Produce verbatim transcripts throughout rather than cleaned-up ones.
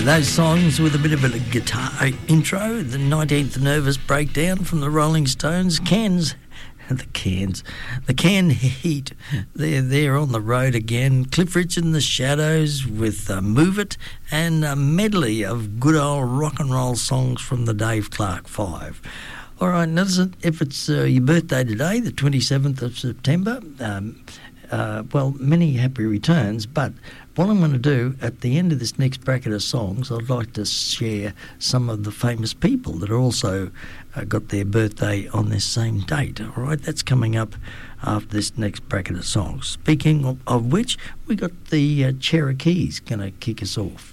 those songs with a bit of a guitar intro, the nineteenth Nervous Breakdown from the Rolling Stones, Cans, the Cans, the Can Heat, they're, they're on the road again, Cliff Richard and the Shadows with uh, Move It, and a medley of good old rock and roll songs from the Dave Clark Five. All right, now listen, if it's uh, your birthday today, the twenty-seventh of September, um, uh, well, many happy returns, but what I'm going to do at the end of this next bracket of songs, I'd like to share some of the famous people that are also uh, got their birthday on this same date. All right, that's coming up after this next bracket of songs. Speaking of, of which, we got the uh, Cherokees going to kick us off.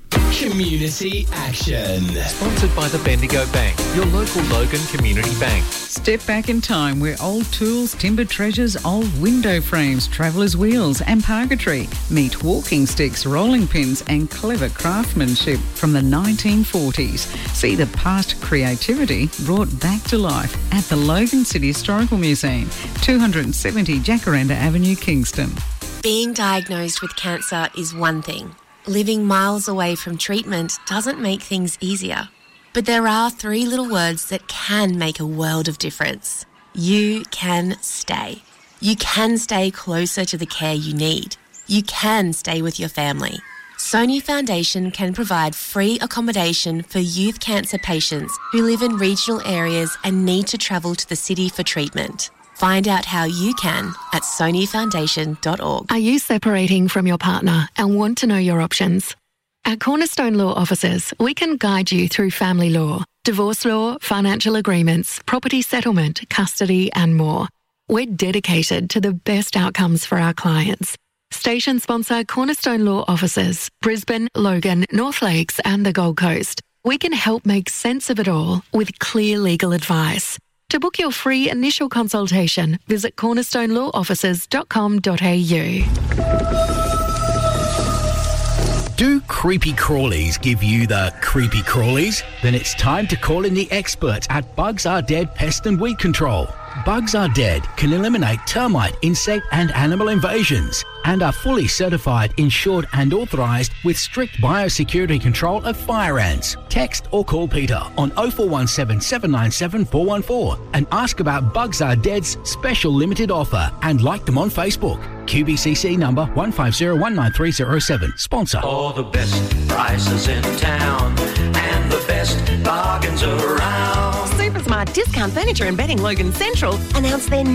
Community Action. Sponsored by the Bendigo Bank, your local Logan Community Bank. Step back in time where old tools, timber treasures, old window frames, travellers' wheels and parquetry meet walking sticks, rolling pins and clever craftsmanship from the nineteen forties. See the past creativity brought back to life at the Logan City Historical Museum, two seventy Jacaranda Avenue, Kingston. Being diagnosed with cancer is one thing. Living miles away from treatment doesn't make things easier. But there are three little words that can make a world of difference. You can stay. You can stay closer to the care you need. You can stay with your family. Sony Foundation can provide free accommodation for youth cancer patients who live in regional areas and need to travel to the city for treatment. Find out how you can at sony foundation dot org. Are you separating from your partner and want to know your options? At Cornerstone Law Offices, we can guide you through family law, divorce law, financial agreements, property settlement, custody and more. We're dedicated to the best outcomes for our clients. Station sponsor Cornerstone Law Offices, Brisbane, Logan, North Lakes and the Gold Coast. We can help make sense of it all with clear legal advice. To book your free initial consultation, visit cornerstone law offices dot com dot a u. Do creepy crawlies give you the creepy crawlies? Then it's time to call in the experts at Bugs Are Dead Pest and Weed Control. Bugs Are Dead can eliminate termite, insect and animal invasions and are fully certified, insured and authorised with strict biosecurity control of fire ants. Text or call Peter on oh four one seven, seven nine seven, four one four and ask about Bugs Are Dead's special limited offer and like them on Facebook. Q B C C number one five zero one nine three zero seven. Sponsor. All the best prices in town and the best bargains around. Supersmart Discount Furniture and Bedding Logan Central announced their